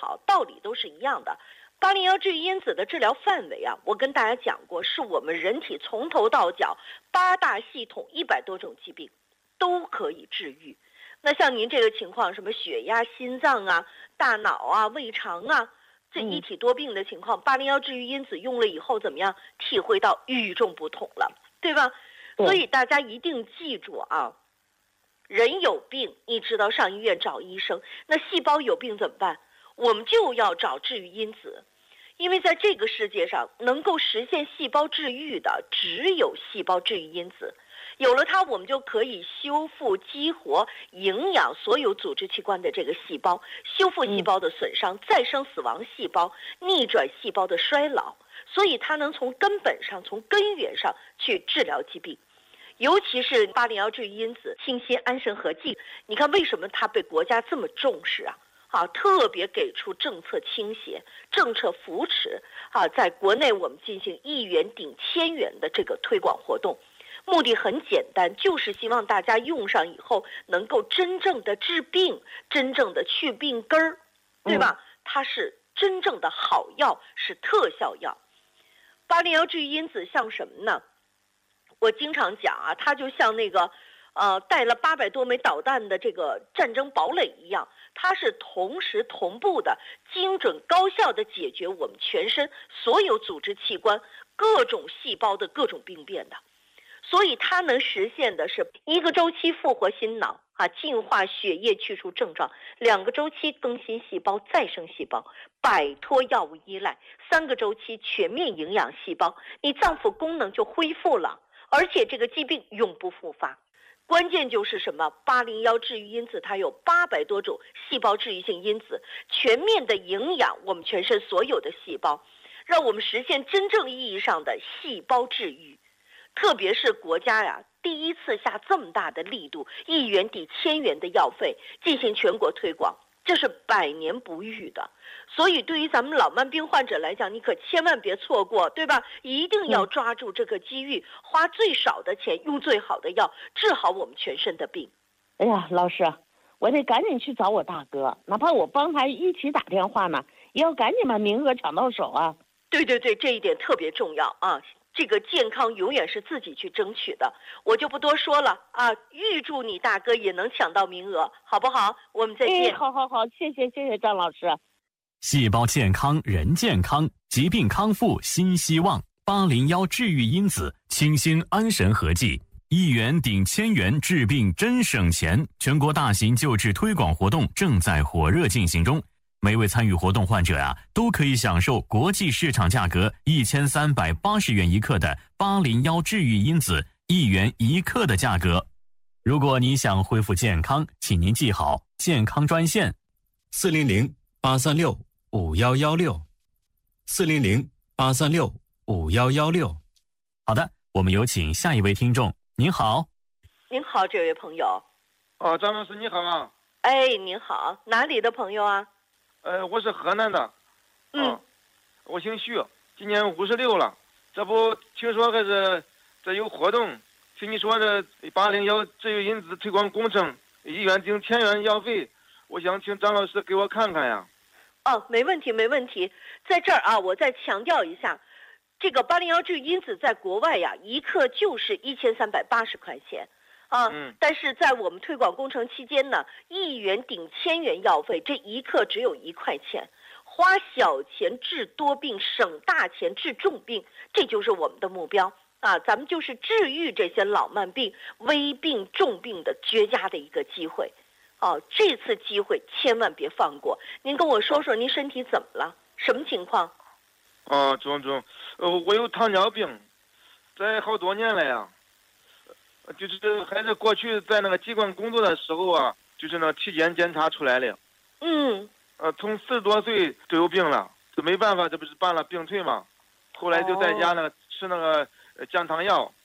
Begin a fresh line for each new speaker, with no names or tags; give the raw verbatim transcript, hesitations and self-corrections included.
好，道理都是一样的。八零幺治愈因子的治疗范围啊，我跟大家讲过，是我们人体从头到脚八大系统一百多种疾病都可以治愈。那像您这个情况，什么血压、心脏啊、大脑啊、胃肠啊，这一体多病的情况，八零幺治愈因子用了以后怎么样？体会到与众不同了，对吧？所以大家一定记住啊，人有病，你知道上医院找医生，那细胞有病怎么办？我们就要找治愈因子，因为在这个世界上能够实现细胞治愈的只有细胞治愈因子，有了它，我们就可以修复、激活、营养所有组织器官的这个细胞，修复细胞的损伤，再生死亡细胞，逆转细胞的衰老，所以它能从根本上、从根源上去治疗疾病。尤其是八零幺治愈因子清心安神合剂，你看为什么它被国家这么重视啊？啊，特别给出政策倾斜、政策扶持啊，在国内我们进行一元顶千元的这个推广活动，目的很简单，就是希望大家用上以后能够真正的治病，真正的去病根儿，对吧？它是真正的好药，是特效药。八零幺治愈因子像什么呢？我经常讲啊，它就像那个呃，带了八百多枚导弹的这个战争堡垒一样，它是同时同步的、精准高效的解决我们全身所有组织器官、各种细胞的各种病变的。所以它能实现的是一个周期复活心脑啊，净化血液，去除症状；两个周期更新细胞，再生细胞，摆脱药物依赖；三个周期全面营养细胞，你脏腑功能就恢复了，而且这个疾病永不复发。关键就是什么？八零幺治愈因子它有八百多种细胞治愈性因子，全面的营养我们全身所有的细胞，让我们实现真正意义上的细胞治愈。特别是国家呀，第一次下这么大的力度，一元抵千元的药费进行全国推广，这是百年不遇的。所以对于咱们老慢病患者来讲，你可千万别错过，对吧？一定要抓住这个机遇，花最少的钱，用最好的药，治好我们全身的病。
哎呀，老师，我得赶紧去找我大哥，哪怕我帮他一起打电话呢，也要赶紧把名额抢到手啊。
对对对，这一点特别重要啊。这个健康永远是自己去争取的，我就不多说了啊！预祝你大哥也能抢到名额，好不好？我们再见。
哎，好好好，谢谢谢谢张老师。
细胞健康人健康，疾病康复新希望。八零幺治愈因子清心安神合剂，一元顶千元，治病真省钱。全国大型救治推广活动正在火热进行中。每位参与活动患者啊，都可以享受国际市场价格一千三百八十元一克的八零幺治愈因子一元一克的价格。如果你想恢复健康，请您记好健康专线：
四零零八三六五幺幺六，四零零八三六五幺幺六。
好的，我们有请下一位听众。您好。
您好，这位朋友。
哦，张老师你好啊。
哎，您好，哪里的朋友啊？
呃，我是河南的，
嗯、
啊，我姓徐，今年五十六了。这不听说还是这有活动，听你说的八零幺治愈因子推广工程，一元顶千元药费，我想请张老师给我看看呀。
哦，没问题，没问题。在这儿啊，我再强调一下，这个八零幺治愈因子在国外呀，一克就是一千三百八十块钱。啊，
嗯，
但是在我们推广工程期间呢，一元顶千元药费，这一克只有一块钱，花小钱治多病，省大钱治重病，这就是我们的目标啊！咱们就是治愈这些老慢病、危病、重病的绝佳的一个机会，哦、啊，这次机会千万别放过。您跟我说说，您身体怎么了？什么情况？
哦、啊，总总，呃，我有糖尿病，在好多年了呀。就是还是过去在那个机关工作的时候啊，就是那体检检查出来了。
嗯。
呃，从四十多岁就有病了，这没办法，这不是办了病退嘛。后来就在家那个吃那个降糖药，